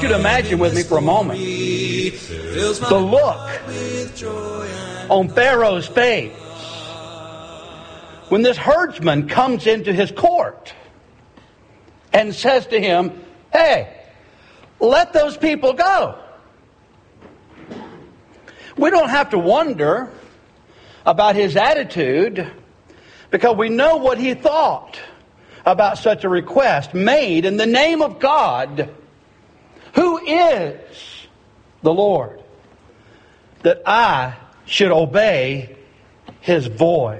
you to imagine with me for a moment the look on Pharaoh's face when this herdsman comes into his court and says to him, "Hey, let those people go." We don't have to wonder about his attitude because we know what he thought about such a request made in the name of God, who is the Lord, that I should obey his voice.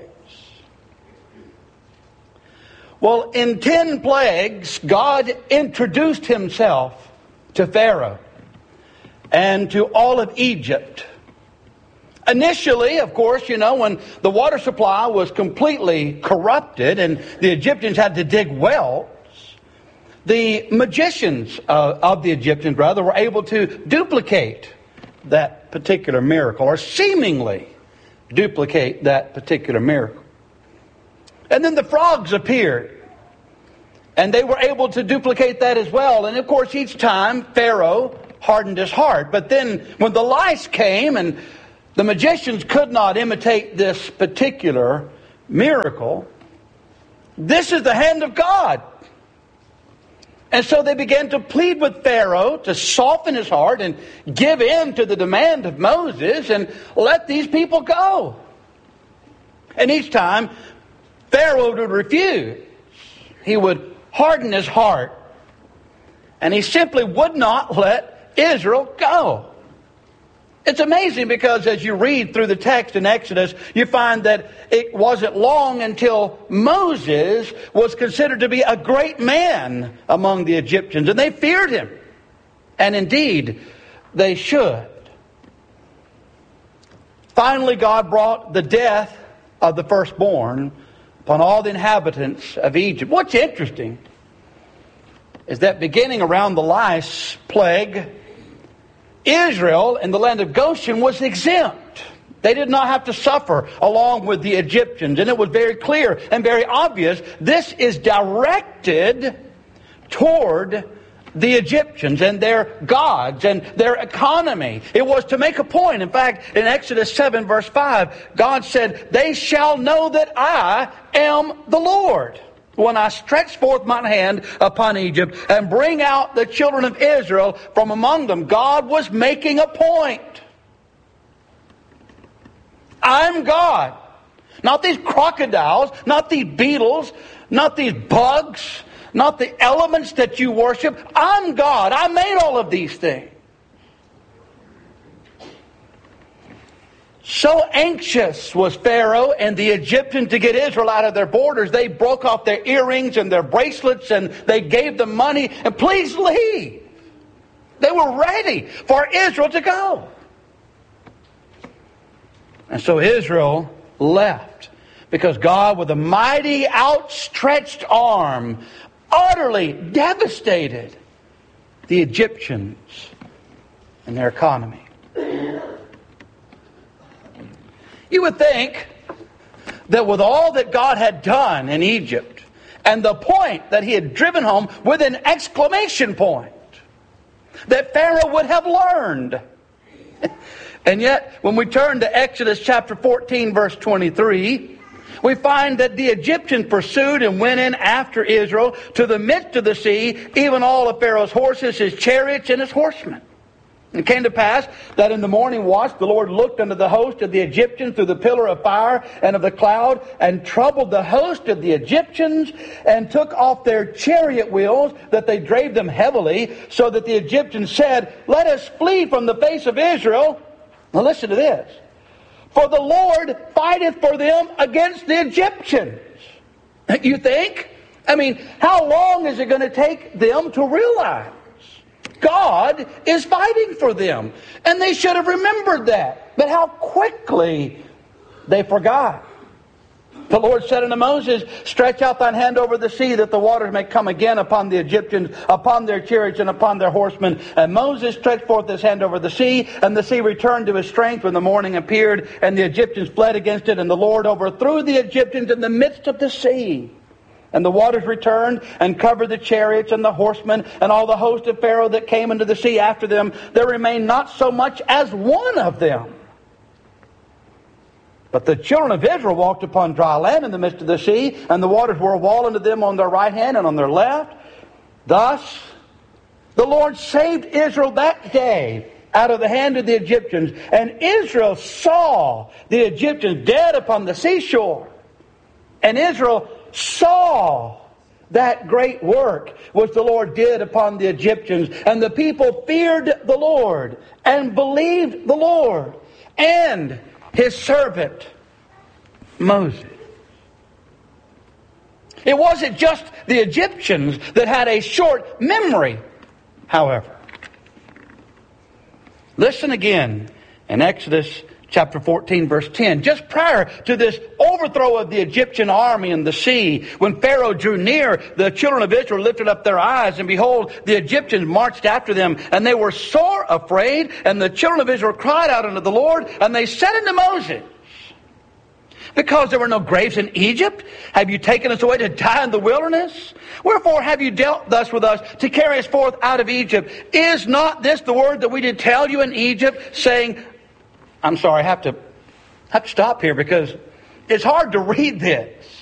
Well, in 10 plagues, God introduced himself to Pharaoh and to all of Egypt. Initially, of course, when the water supply was completely corrupted and the Egyptians had to dig wells, the magicians of the Egyptians, were able to duplicate that particular miracle, or seemingly duplicate that particular miracle. And then the frogs appeared, and they were able to duplicate that as well. And of course, each time Pharaoh hardened his heart. But then when the lice came and the magicians could not imitate this particular miracle, this is the hand of God. And so they began to plead with Pharaoh to soften his heart and give in to the demand of Moses and let these people go. And each time Pharaoh would refuse. He would harden his heart. And he simply would not let Israel go. It's amazing because as you read through the text in Exodus, you find that it wasn't long until Moses was considered to be a great man among the Egyptians. And they feared him. And indeed, they should. Finally, God brought the death of the firstborn upon all the inhabitants of Egypt. What's interesting is that beginning around the lice plague, Israel in the land of Goshen was exempt. They did not have to suffer along with the Egyptians. And it was very clear and very obvious. This is directed toward the Egyptians and their gods and their economy. It was to make a point. In fact, in Exodus 7 verse 5, God said, "They shall know that I am the Lord, when I stretch forth my hand upon Egypt and bring out the children of Israel from among them." God was making a point. I'm God. Not these crocodiles, not these beetles, not these bugs, not the elements that you worship. I'm God. I made all of these things. So anxious was Pharaoh and the Egyptians to get Israel out of their borders, they broke off their earrings and their bracelets and they gave them money and please leave. They were ready for Israel to go. And so Israel left because God, with a mighty outstretched arm, utterly devastated the Egyptians and their economy. You would think that with all that God had done in Egypt and the point that he had driven home with an exclamation point, that Pharaoh would have learned. And yet, when we turn to Exodus chapter 14, verse 23, we find that the Egyptians pursued and went in after Israel to the midst of the sea, even all of Pharaoh's horses, his chariots, and his horsemen. It came to pass that in the morning watch the Lord looked unto the host of the Egyptians through the pillar of fire and of the cloud, and troubled the host of the Egyptians, and took off their chariot wheels, that they drave them heavily, so that the Egyptians said, "Let us flee from the face of Israel." Now listen to this. "For the Lord fighteth for them against the Egyptians." You think? How long is it going to take them to realize God is fighting for them? And they should have remembered that. But how quickly they forgot. The Lord said unto Moses, "Stretch out thine hand over the sea, that the waters may come again upon the Egyptians, upon their chariots, and upon their horsemen." And Moses stretched forth his hand over the sea, and the sea returned to his strength when the morning appeared, and the Egyptians fled against it, and the Lord overthrew the Egyptians in the midst of the sea. And the waters returned and covered the chariots and the horsemen and all the host of Pharaoh that came into the sea after them. There remained not so much as one of them. But the children of Israel walked upon dry land in the midst of the sea, and the waters were a wall unto them on their right hand and on their left. Thus the Lord saved Israel that day out of the hand of the Egyptians. And Israel saw the Egyptians dead upon the seashore. And Israel saw that great work which the Lord did upon the Egyptians. And the people feared the Lord and believed the Lord and His servant Moses. It wasn't just the Egyptians that had a short memory, however. Listen again in Exodus chapter 14, verse 10. Just prior to this overthrow of the Egyptian army in the sea, when Pharaoh drew near, the children of Israel lifted up their eyes, and behold, the Egyptians marched after them, and they were sore afraid. And the children of Israel cried out unto the Lord, and they said unto Moses, because there were no graves in Egypt, have you taken us away to die in the wilderness? Wherefore have you dealt thus with us to carry us forth out of Egypt? Is not this the word that we did tell you in Egypt, saying, I'm sorry, I have to stop here because it's hard to read this.